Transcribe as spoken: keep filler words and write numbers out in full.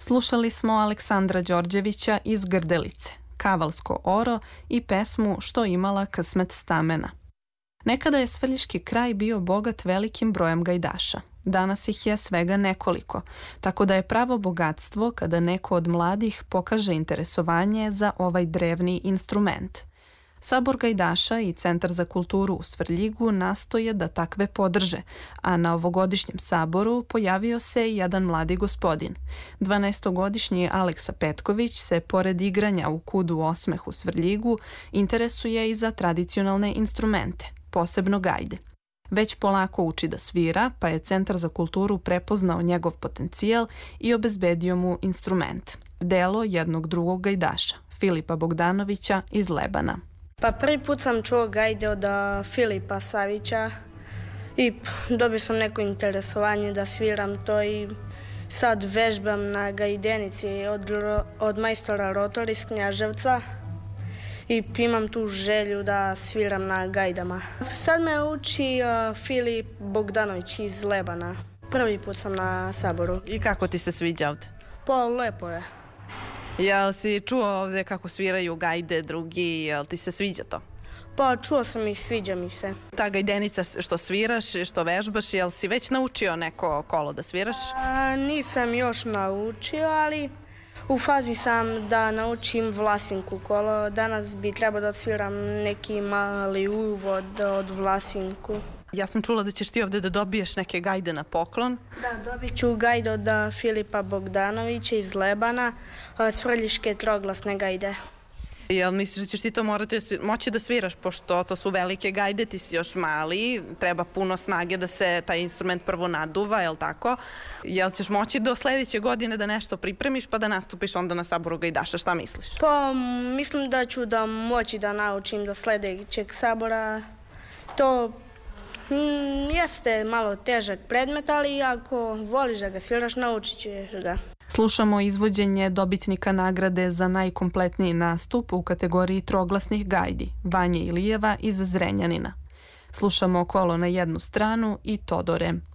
Slušali smo Aleksandra Đorđevića iz Grdelice, Kavalsko oro i pesmu Što imala Kısmet stamena. Nekada je Svrljiški kraj bio bogat velikim brojem gajdaša. Danas ih je svega nekoliko, tako da je pravo bogatstvo kada neko od mladih pokaže interesovanje za ovaj drevni instrument. Sabor gajdaša i Centar za kulturu u Svrljigu nastoje da takve podrže, a na ovogodišnjem saboru pojavio se i jedan mladi gospodin. dvanaestogodišnji Aleksa Petković se, pored igranja u Kudu Osmeh u Svrljigu, interesuje i za tradicionalne instrumente, posebno gajde. Već polako uči da svira, pa je Centar za kulturu prepoznao njegov potencijal i obezbedio mu instrument. Delo jednog drugog gajdaša, Filipa Bogdanovića iz Lebana. Pa prvi put sam čuo gajde od Filipa Savića i dobio sam neko interesovanje da sviram to i sad vežbam na gajdenici od, od majstora Rotor iz Knjaževca i imam tu želju da sviram na gajdama. Sad me uči uh, Filip Bogdanović iz Lebana. Prvi put sam na saboru. I kako ti se sviđa ovde? Pa lepo je. Jel si čuo ovde kako sviraju gajde drugi, jel ti se sviđa to? Pa čuo sam i sviđa mi se. Ta gajdenica što sviraš, što vežbaš, jel si već naučio neko kolo da sviraš? A, nisam još naučio, ali u fazi sam da naučim Vlasinku kolo. Danas bi trebao da odsviram neki mali uvod od Vlasinku. Ja sam čula da ćeš ti ovde da dobiješ neke gajde na poklon. Da, dobit ću gajde od Filipa Bogdanovića iz Lebana, Svrljiške troglasne gajde. Jel misliš da ćeš ti to morati moći da sviraš, pošto to su velike gajde, ti si još mali, treba puno snage da se taj instrument prvo naduva, jel tako? Jel ćeš moći do sledeće godine da nešto pripremiš pa da nastupiš onda na saboru gajdaša, šta misliš? Pa mislim da ću da moći da naučim do sledećeg sabora. To mm, jeste malo težak predmet, ali ako voliš da ga sviraš, naučit ćeš ga. Slušamo izvođenje dobitnika nagrade za najkompletniji nastup u kategoriji troglasnih gajdi, Vanje Ilijeva iz Zrenjanina. Slušamo Kolo na jednu stranu i Todore.